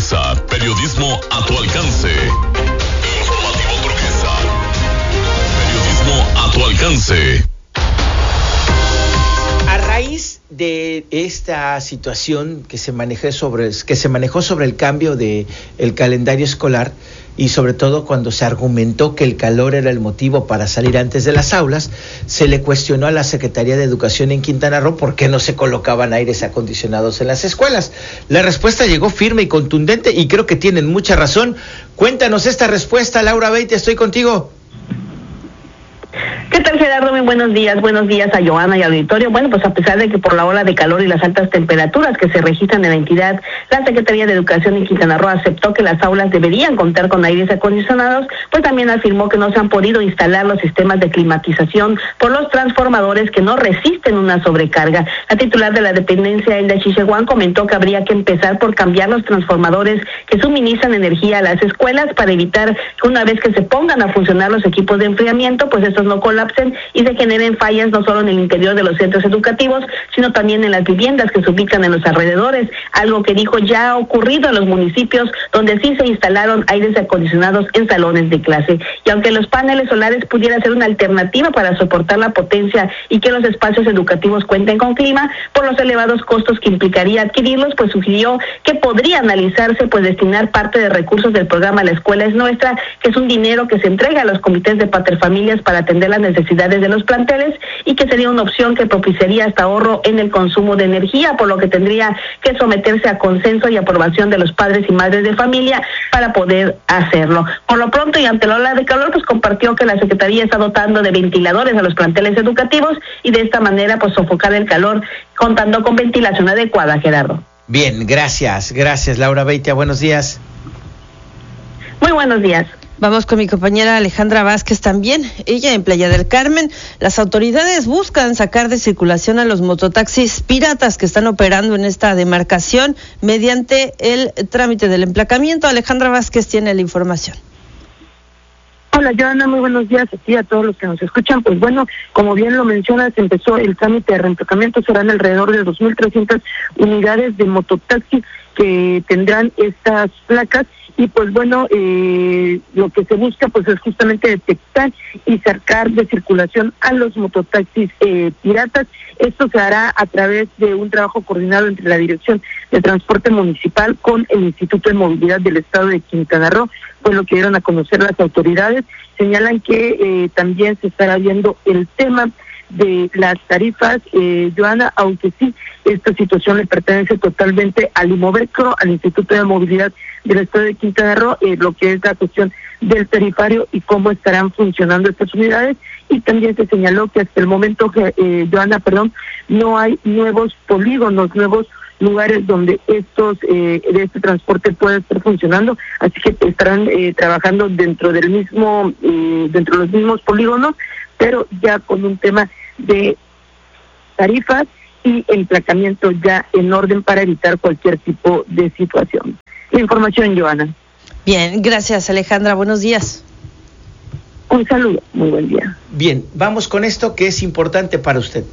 Turquesa, periodismo a tu alcance. Informativo Turquesa, periodismo a tu alcance. A raíz de esta situación que se manejó sobre el cambio de el calendario escolar, y sobre todo cuando se argumentó que el calor era el motivo para salir antes de las aulas, se le cuestionó a la Secretaría de Educación en Quintana Roo por qué no se colocaban aires acondicionados en las escuelas. La respuesta llegó firme y contundente y creo que tienen mucha razón. Cuéntanos esta respuesta, Laura Beite, estoy contigo. ¿Qué tal, Gerardo? Muy buenos días a Joana y al auditorio. Bueno, pues a pesar de que por la ola de calor y las altas temperaturas que se registran en la entidad, la Secretaría de Educación en Quintana Roo aceptó que las aulas deberían contar con aires acondicionados, pues también afirmó que no se han podido instalar los sistemas de climatización por los transformadores que no resisten una sobrecarga. La titular de la dependencia, Elda Chicheguán, comentó que habría que empezar por cambiar los transformadores que suministran energía a las escuelas para evitar que una vez que se pongan a funcionar los equipos de enfriamiento, pues estos no colapsen y se generen fallas no solo en el interior de los centros educativos, sino también en las viviendas que se ubican en los alrededores, algo que dijo ya ha ocurrido en los municipios donde sí se instalaron aires acondicionados en salones de clase. Y aunque los paneles solares pudieran ser una alternativa para soportar la potencia y que los espacios educativos cuenten con clima, por los elevados costos que implicaría adquirirlos, pues sugirió que podría analizarse pues destinar parte de recursos del programa La Escuela es Nuestra, que es un dinero que se entrega a los comités de paterfamilias para atender las necesidades de los planteles, y que sería una opción que propiciaría hasta ahorro en el consumo de energía, por lo que tendría que someterse a consenso y aprobación de los padres y madres de familia para poder hacerlo. Por lo pronto, y ante la ola de calor, pues compartió que la Secretaría está dotando de ventiladores a los planteles educativos y de esta manera pues sofocar el calor contando con ventilación adecuada, Gerardo. Bien, gracias Laura Beitia, buenos días. Muy buenos días. Vamos con mi compañera Alejandra Vázquez también, ella en Playa del Carmen. Las autoridades buscan sacar de circulación a los mototaxis piratas que están operando en esta demarcación mediante el trámite del emplacamiento. Alejandra Vázquez tiene la información. Hola, Joana, muy buenos días a ti, a todos los que nos escuchan. Pues bueno, como bien lo mencionas, empezó el trámite de reemplacamiento, serán alrededor de 2.300 unidades de mototaxi que tendrán estas placas. Y pues bueno, lo que se busca pues es justamente detectar y sacar de circulación a los mototaxis piratas. Esto se hará a través de un trabajo coordinado entre la Dirección de Transporte Municipal con el Instituto de Movilidad del Estado de Quintana Roo. Pues lo que dieron a conocer las autoridades, señalan que también se estará viendo el tema de las tarifas, Joana, aunque sí, esta situación le pertenece totalmente al IMOVECRO, al Instituto de Movilidad del Estado de Quintana Roo, lo que es la cuestión del tarifario y cómo estarán funcionando estas unidades. Y también se señaló que hasta el momento, Joana, no hay nuevos polígonos, nuevos lugares donde de este transporte pueda estar funcionando, así que estarán trabajando dentro de los mismos polígonos, pero ya con un tema de tarifas y emplacamiento ya en orden para evitar cualquier tipo de situación. Información, Joana. Bien, gracias Alejandra, buenos días. Un saludo, muy buen día. Bien, vamos con esto que es importante para usted.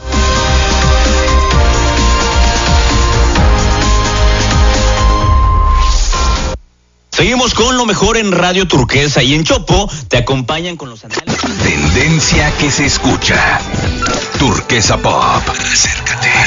Seguimos con lo mejor en Radio Turquesa y en Chopo te acompañan con los análisis. Tendencia que se escucha. Turquesa Pop. Acércate.